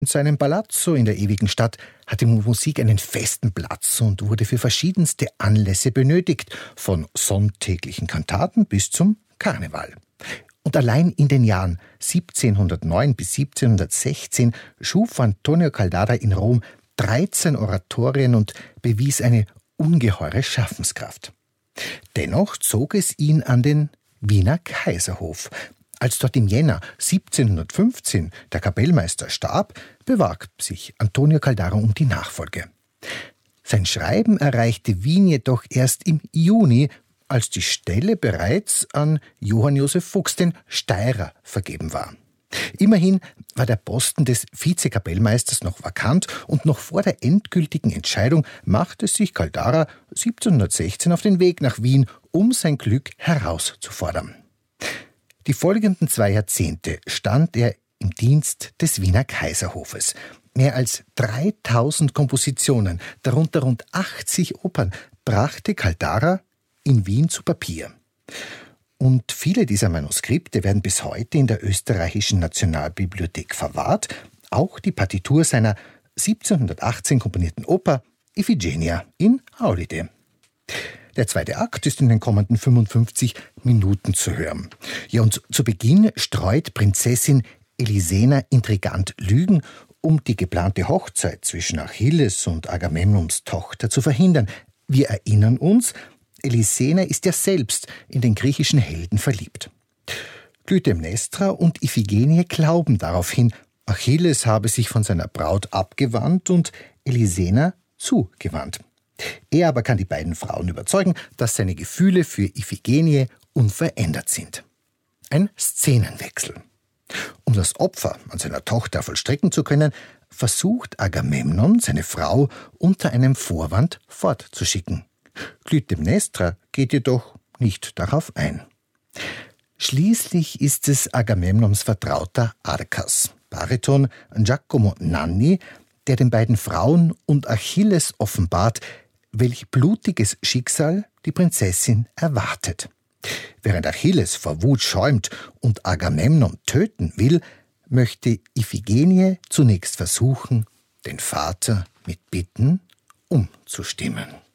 In seinem Palazzo in der ewigen Stadt hatte Musik einen festen Platz und wurde für verschiedenste Anlässe benötigt, von sonntäglichen Kantaten bis zum Karneval. Und allein in den Jahren 1709 bis 1716 schuf Antonio Caldara in Rom 13 Oratorien und bewies eine ungeheure Schaffenskraft. Dennoch zog es ihn an den Wiener Kaiserhof. Als dort im Jänner 1715 der Kapellmeister starb, bewarb sich Antonio Caldara um die Nachfolge. Sein Schreiben erreichte Wien jedoch erst im Juni, als die Stelle bereits an Johann Josef Fuchs, den Steirer, vergeben war. Immerhin war der Posten des Vizekapellmeisters noch vakant und noch vor der endgültigen Entscheidung machte sich Caldara 1716 auf den Weg nach Wien, um sein Glück herauszufordern. Die folgenden 2 Jahrzehnte stand er im Dienst des Wiener Kaiserhofes. Mehr als 3000 Kompositionen, darunter rund 80 Opern, brachte Caldara in Wien zu Papier. Und viele dieser Manuskripte werden bis heute in der österreichischen Nationalbibliothek verwahrt, auch die Partitur seiner 1718 komponierten Oper Iphigenia in Aulide. Der 2. Akt ist in den kommenden 55 Minuten zu hören. Ja, und zu Beginn streut Prinzessin Elisena intrigant Lügen, um die geplante Hochzeit zwischen Achilles und Agamemnons Tochter zu verhindern. Wir erinnern uns, Elisena ist ja selbst in den griechischen Helden verliebt. Clytemnestra und Iphigenie glauben daraufhin, Achilles habe sich von seiner Braut abgewandt und Elisena zugewandt. Er aber kann die beiden Frauen überzeugen, dass seine Gefühle für Iphigenie unverändert sind. Ein Szenenwechsel. Um das Opfer an seiner Tochter vollstrecken zu können, versucht Agamemnon, seine Frau unter einem Vorwand fortzuschicken. Clytemnestra geht jedoch nicht darauf ein. Schließlich ist es Agamemnons Vertrauter Arkas, Bariton Giacomo Nanni, der den beiden Frauen und Achilles offenbart, welch blutiges Schicksal die Prinzessin erwartet. Während Achilles vor Wut schäumt und Agamemnon töten will, möchte Iphigenie zunächst versuchen, den Vater mit Bitten umzustimmen.